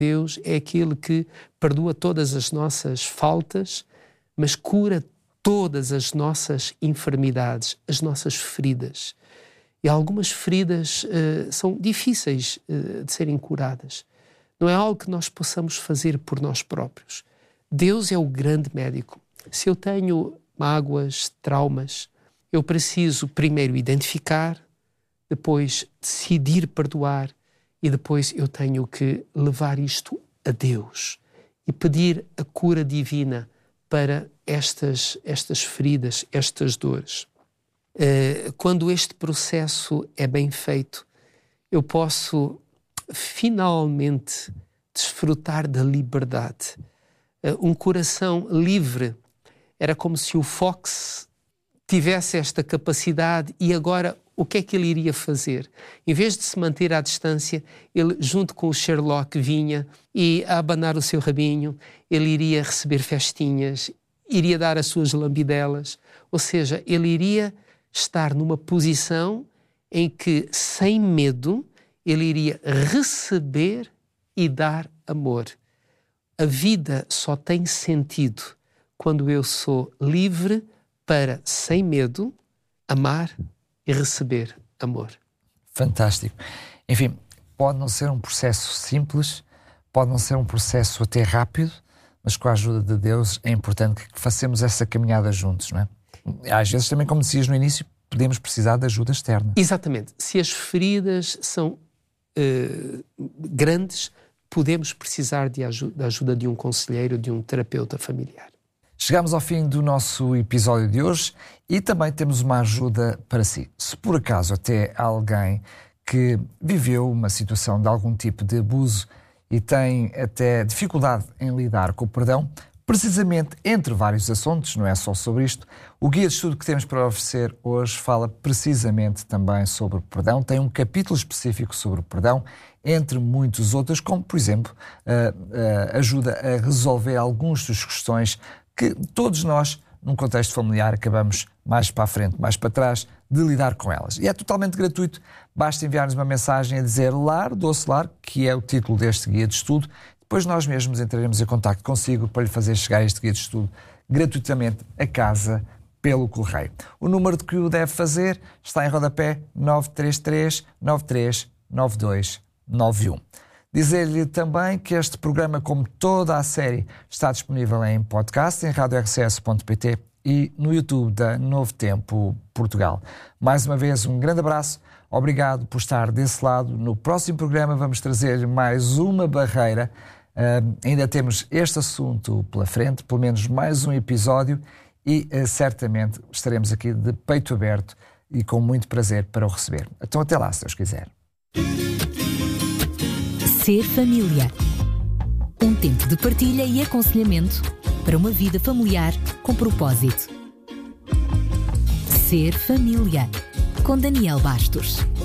Deus é aquele que perdoa todas as nossas faltas, mas cura todas as nossas enfermidades, as nossas feridas. E algumas feridas são difíceis de serem curadas. Não é algo que nós possamos fazer por nós próprios. Deus é o grande médico. Se eu tenho mágoas, traumas, eu preciso primeiro identificar, depois decidir perdoar e depois eu tenho que levar isto a Deus e pedir a cura divina para estas feridas, estas dores. Quando este processo é bem feito, eu posso finalmente desfrutar da liberdade. Um coração livre era como se o Fox tivesse esta capacidade e agora o que é que ele iria fazer? Em vez de se manter à distância, ele junto com o Sherlock vinha e a abanar o seu rabinho, ele iria receber festinhas, iria dar as suas lambidelas, ou seja, ele iria estar numa posição em que, sem medo, ele iria receber e dar amor. A vida só tem sentido quando eu sou livre para, sem medo, amar e receber amor. Fantástico. Enfim, pode não ser um processo simples, pode não ser um processo até rápido, mas com a ajuda de Deus é importante que façamos essa caminhada juntos, não é? Às vezes também, como dizias no início, podemos precisar de ajuda externa. Exatamente. Se as feridas são grandes, podemos precisar da ajuda de um conselheiro, de um terapeuta familiar. Chegamos ao fim do nosso episódio de hoje e também temos uma ajuda para si. Se por acaso até alguém que viveu uma situação de algum tipo de abuso e tem até dificuldade em lidar com o perdão, precisamente entre vários assuntos, não é só sobre isto, o guia de estudo que temos para oferecer hoje fala precisamente também sobre o perdão, tem um capítulo específico sobre o perdão, entre muitos outros, como por exemplo, ajuda a resolver algumas das questões que todos nós, num contexto familiar, acabamos mais para a frente, mais para trás, de lidar com elas. E é totalmente gratuito, basta enviar-nos uma mensagem a dizer LAR, Doce Lar, que é o título deste guia de estudo. Depois nós mesmos entraremos em contacto consigo para lhe fazer chegar este guia de estudo gratuitamente a casa pelo correio. O número de que o deve fazer está em rodapé 933 93 92 91. Dizer-lhe também que este programa, como toda a série, está disponível em podcast, em radiorcs.pt e no YouTube da Novo Tempo Portugal. Mais uma vez, um grande abraço. Obrigado por estar desse lado. No próximo programa vamos trazer mais uma barreira. Ainda temos este assunto pela frente, pelo menos mais um episódio e certamente estaremos aqui de peito aberto e com muito prazer para o receber. Então até lá, se Deus quiser. Ser família. Um tempo de partilha e aconselhamento para uma vida familiar com propósito. Ser família. Com Daniel Bastos.